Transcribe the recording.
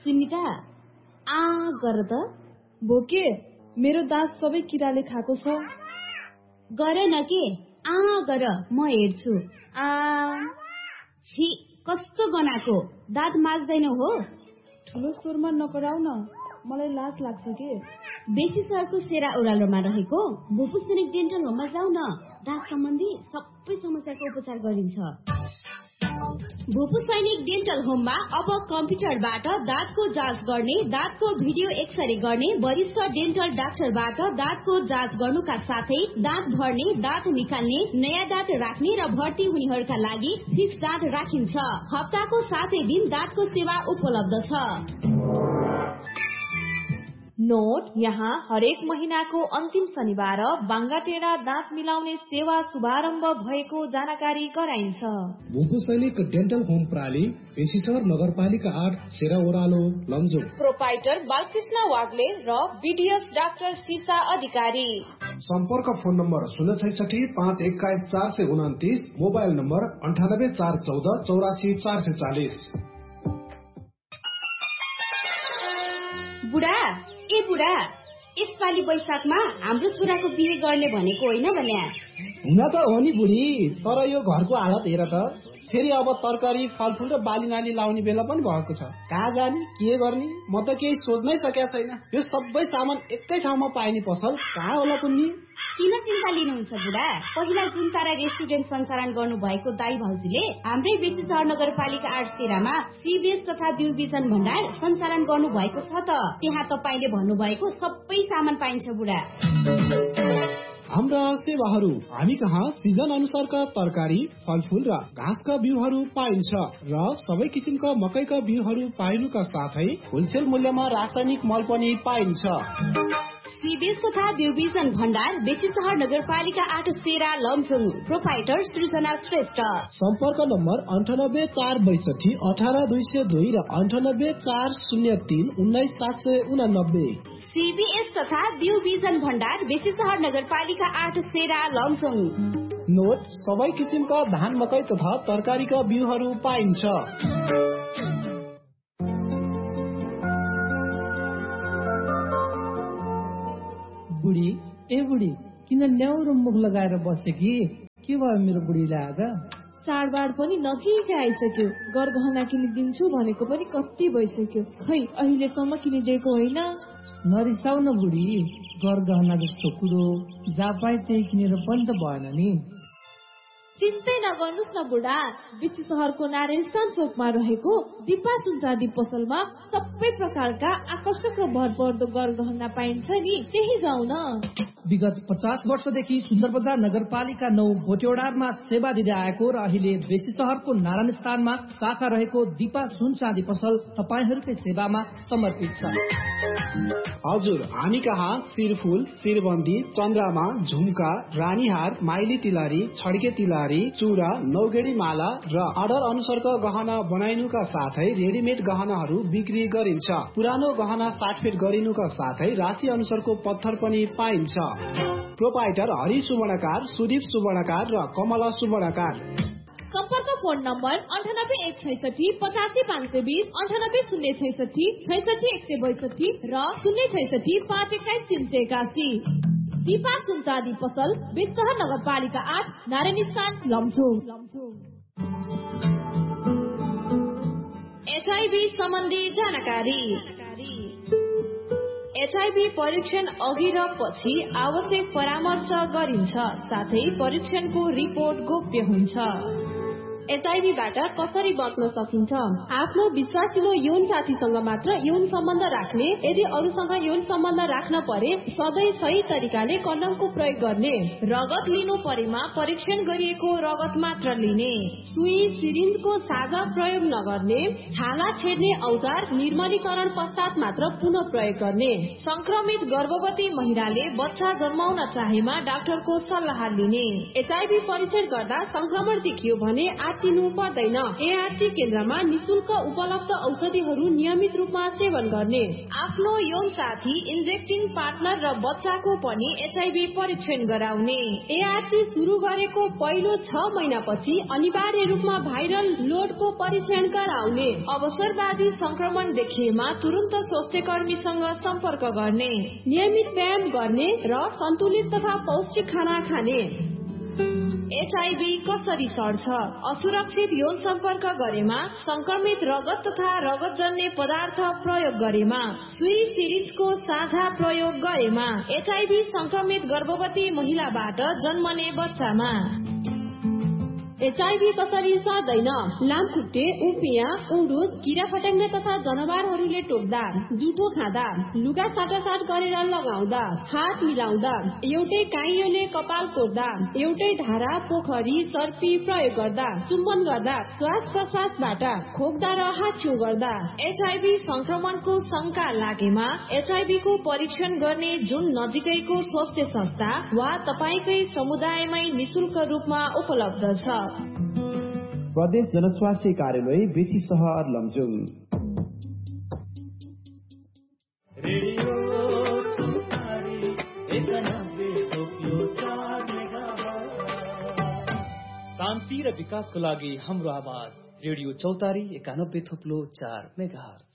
सुनिता आ गर त। बोके मेरो दाँत सबै किराले खाएको छ। गर न के आ गर म हेर्छु। आ छि कस्तो गनाको दाँत माझ्दैन हो। ठुलो स्वरमा नकराउ न, मलाई लाज लाग्छ के। बेसी सरको सेरा ओह्रालोमा रहेको भोपु सैनिक डेन्टल होममा जाऊ न। दाँत सम्बन्धी सबै समस्याको उपचार गरिन्छ। भोपु सैनिक डेन्टल होममा अब कम्प्युटरबाट दाँतको जाँच गर्ने, दाँतको भिडियो एक्सरे गर्ने, वरिष्ठ डेन्टल डाक्टरबाट दाँतको जाँच गर्नुका साथै दाँत भर्ने, दाँत निकाल्ने, नयाँ दाँत राख्ने र भर्ती हुनेहरूका लागि फिक्स दाँत राखिन्छ। हप्ताको 7 दिन दाँतको सेवा उपलब्ध छ। नोट, यहाँ हरेक महिनाको अन्तिम शनिबार बाङ्गाटेढा दाँत मिलाउने सेवा शुभारम्भ भएको जानकारी गराइन्छ। भोपु सैनिक डेन्टल होम प्राली, पेशिटर नगरपालिका 8, सेरा ओह्रालो, लमजुङ। प्रोपाइटर बालकृष्ण वाग्ले र बीडीएस डाक्टर सीसा अधिकारी। सम्पर्क फोन नम्बर 066 521 429, मोबाइल नम्बर 98 414 84 440। बुढा ए बुढा, यसपालि वैशाखमा हाम्रो छोराको बिहे गर्ने भनेको होइन भने? हुन त हो नि बुढी, तर यो घरको हालत हेर त। फेरि अब तरकारी फलफुल र बाली नाली लाउने बेला पनि भएको छ। कहाँ जाने के गर्ने म त केही सोच्नै सकेको छैन। यो सबै सामान एकै ठाउँमा पाइने पसल कहाँ होला कुन्नी? किन चिन्ता लिनुहुन्छ बुढा? पहिला जुन तारा रेस्टुरेन्ट सञ्चालन गर्नु भएको दाई भाउजूले हाम्रै बेसी सहर नगरपालिका 8 सेरामा सीबीएस तथा बिउ बिजन भण्डार सञ्चालन गर्नु भएको छ त। त्यहाँ तपाईले भन्नुभएको सबै सामान पाइन्छ बुढा। हाम्रा सेवाहरू, हामी कहाँ सिजन अनुसारका तरकारी, फलफुल र घाँसका बिउहरू पाइन्छ र सबै किसिमका मकैका बिउहरू पाइनुका साथै होलसेल मूल्यमा रासायनिक मल पनि पाइन्छ। सीबीएस तथा बिउ बिजन भण्डार बेसी सहर नगरपालिका 8 सेरा लमजुङ। प्रोपाइटर सृजना श्रेष्ठ। सम्पर्क नम्बर 98 462 18 202 र 98 403 19 789। सीबीएस तथा बिउ बिजन भण्डार बेसी सहर नगरपालिका 8 सेरा लमजुङ। नोट, सबै किसिमका धान मकै तथा तरकारीका बिउहरू पाइन्छ। बुढी ए बुढी, किन ल्याउरो मुख लगाएर बसे कि? के भयो मेरो बुढीलाई आज? चाडबाड पनि नजिकै आइसक्यो। गरगहना किनिदिन्छु भनेको पनि कति भइसक्यो, खै अहिलेसम्म किनिदिएको होइन। नरिसाउ न बुढी, गरगहना जस्तो कुरो जहाँ पाए त्यही किनेर पनि त भएन नि। चिन्तै नगर्नुहोस् न बुढा, बेसी सहरको नारायण चोकमा रहेको दिपा सुनचाँदी पसलमा सबै प्रकारका आकर्षक र भरपर्दो गरगहना पाइन्छ नि, त्यही जाउँ न। विगत 50 वर्षदेखि सुन्दर बजार नगरपालिका 9 भोटेओडारमा सेवा दिँदै आएको र अहिले बेसी सहरको नारायण स्थानमा शाखा रहेको दिपा सुनचाँदी पसल तपाईहरूकै सेवामा समर्पित छ। हजुर, हामी कहाँ शिरफुल, शिरबन्दी, चन्द्रमा, झुम्का, रानीहार, माइली तिलहरी, छड्के तिलहरी, चूड़ा, नौगेडी माला र अर्डर अनुसारका गहना बनाइनुका साथै रेडिमेड गहनाहरू बिक्री गरिन्छ। पुरानो गहना साटफेट गरिनुका साथै राशि अनुसारको पत्थर पनि पाइन्छ। प्रोपाइटर हरि सुवर्णकार, सुदीप सुवर्णकार र कमला सुवर्णकार। सम्पर्क फोन नम्बर 98 166 85 520, 98 066 66 162 र 066 521 381। दिपा सुनचाँदी पसल, बेचहर नगरपालिका 8, नारायण स्थान, लमजुङ। एचआईभी सम्बन्धी जानकारी। एचआईभी परीक्षण अघि र पछि आवश्यक परामर्श गरिन्छ, साथै परीक्षणको रिपोर्ट गोप्य हुन्छ। एचआईभीबाट कसरी बच्न सकिन्छ? आफ्नो विश्वासिलो यौन साथीसँग मात्र यौन सम्बन्ध राख्ने, यदि अरूसँग यौन सम्बन्ध राख्न परे सधैँ सही तरिकाले कन्डमको प्रयोग गर्ने, रगत लिनु परेमा परीक्षण गरिएको रगत मात्र लिने, सुई सिरिन्जको साझा प्रयोग नगर्ने, छाला छेड्ने औजार निर्मलीकरण पश्चात मात्र पुनः प्रयोग गर्ने, संक्रमित गर्भवती महिलाले बच्चा जन्माउन चाहेमा डाक्टरको सल्लाह लिने। एचआईभी परीक्षण गर्दा संक्रमण देखियो भने आत्तिनु पर्दैन। एआरटी केन्द्रमा निशुल्क उपलब्ध औषधिहरू नियमित रूपमा सेवन गर्ने। आफ्नो यौन साथी, इन्जेक्टिङ पार्टनर र बच्चाको पनि एचआईभी परीक्षण गराउने। एआरटी सुरु गरेको पहिलो 6 महिनापछि अनिवार्य रूपमा भाइरल लोडको परीक्षण गराउने। अवसरवादी संक्रमण देखिएमा तुरन्त स्वास्थ्यकर्मीसँग सम्पर्क गर्ने। नियमित व्यायाम गर्ने र सन्तुलित तथा पौष्टिक खाना खाने। एचआईभी कसरी सर्छ? असुरक्षित यौन सम्पर्क गरेमा, संक्रमित रगत तथा रगतजन्य पदार्थ प्रयोग गरेमा, सुई सिरिजको साझा प्रयोग गरेमा, एचआईभी संक्रमित गर्भवती महिलाबाट जन्मने बच्चामा। एचआईभी कसरी सर्दैन? लामखुट्टे, उपियाँ, उडुस, किरा फट्याङ्ग्रा तथा जनावरहरूले टोक्दा, जुठो खाँदा, लुगा साटासाट गरेर लगाउँदा, हात मिलाउँदा, एउटै काइयोले कपाल कोर्दा, एउटै धारा, पोखरी, चर्पी प्रयोग गर्दा, चुम्बन गर्दा, श्वास प्रश्वासबाट खोक्दा र हाछ्यौ गर्दा एचआईभी संक्रमणको शंका लागेमा एचआईभी को परीक्षण गर्ने जुन नजिकैको स्वास्थ्य संस्था वा तपाईकै समुदायमै निशुल्क रूपमा उपलब्ध छ। प्रदेश जनस्वास्थ्य कार्यालय बेसी सहर लमजुङ। शान्ति र विकासको लागि हाम्रो आवाज रेडियो चौतारी 91.4 मेगाहर्ज।